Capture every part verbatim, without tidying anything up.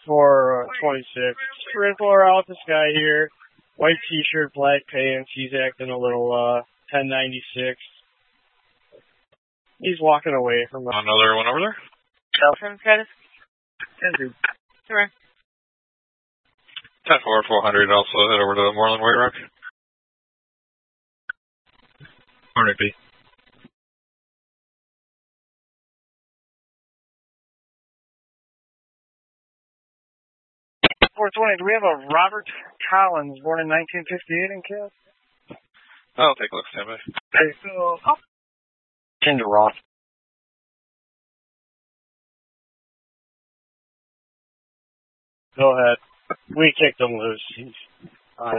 four twenty-six. Sprinkler out this guy here. White t-shirt, black pants. He's acting a little uh ten ninety-six. He's walking away from us. Another one over there? Delphin, Curtis? Andrew. Sure. ten four, four hundred, also head over to Moreland White Rock. Hornet B. four twenty, do we have a Robert Collins, born in nineteen fifty-eight in Cass? I'll take a look, stand by. Okay, so... Oh. Into Roth. Go ahead. We kicked him loose. He's uh,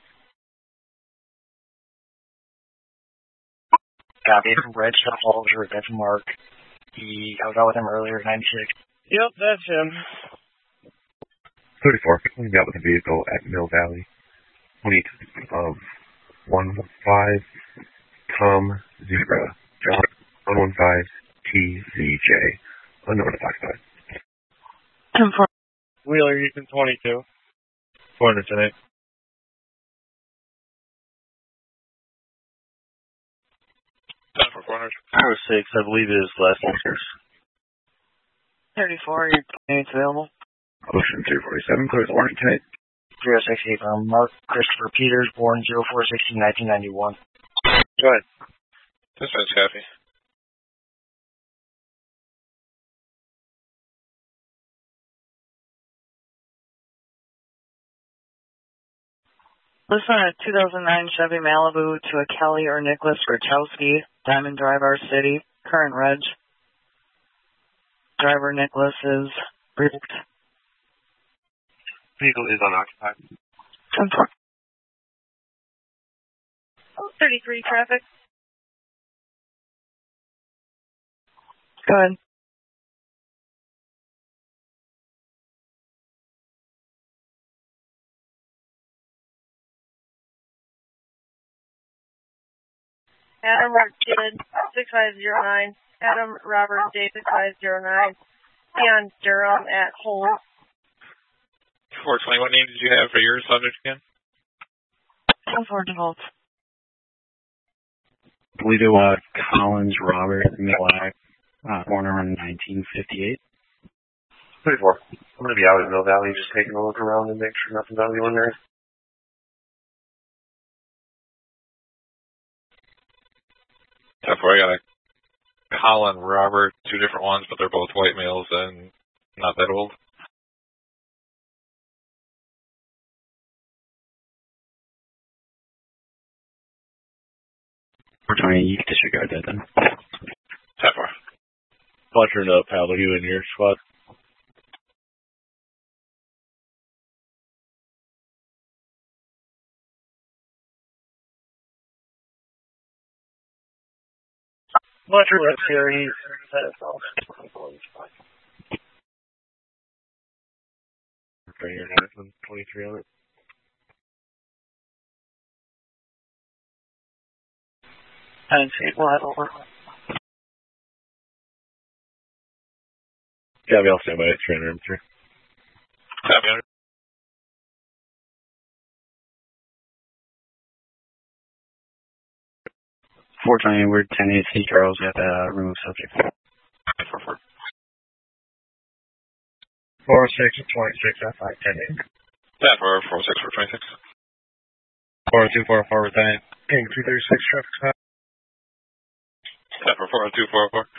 Copy from Red Stuff Holzer. That's Mark. He, I was out with him earlier, ninety-six. Yep, that's him. thirty-four, we got with a vehicle at Mill Valley. twenty of one one five, Tom Zebra, John one one five, T Z J, unknown to Foxtrot. ten four. Wheeler, you can twenty-two. four hundred tonight. ten for four hundred. Power six, I believe it is last answers. thirty-four, your teammate's available. Ocean three forty-seven, clear the warning tonight. zero six eight from Mark Christopher Peters, born zero four sixteen, nineteen ninety-one. Go ahead. Dispatch copy. Listen a two thousand nine Chevy Malibu to a Kelly or Nicholas Grachowski, Diamond Drive, our city. Current reg. Driver Nicholas is briefed. Vehicle is unoccupied. ten four. thirty-three traffic. Go ahead. Adam Robert David, six five zero nine. Adam Robert David, six five zero nine. Leon Durham at Hole. four twenty, what name did you have for your subject again? ten four default. Toledo, uh, Collins Robert Milak, uh, born around nineteen fifty-eight. thirty-four, I'm going to be out at Mill Valley just taking a look around and make sure nothing's out of the ordinary. ten four, I got a Colin Robert, two different ones, but they're both white males and not that old. four twenty, you can disregard that then. ten four. Butchering up, Pablo, you in your squad? Butcher lives here. He's twenty-three on it. ten feet, we'll head over. Yeah, I'll stand by it. three hundred three. Copy. four twenty, we're ten eight, Saint Charles at uh, remove subject. four four. four six twenty-six, F I ten eight. ten four, four six four twenty-six. four two four four with that. King three thirty-six traffic stop. ten four, four two four four.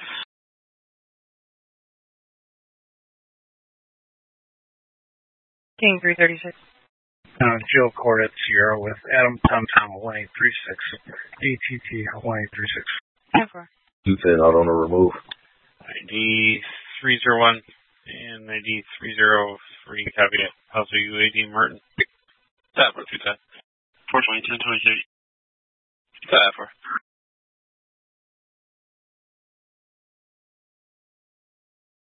King three thirty-six. Uh, Joe Court at Sierra with Adam Tom Tom one eight three six. A T T one eight three six. ten four. Ethan out on a remove. I D three zero one and I D three zero three, copy it. Also U A D Martin. ten four, two ten. four twenty, ten twenty-three. ten four.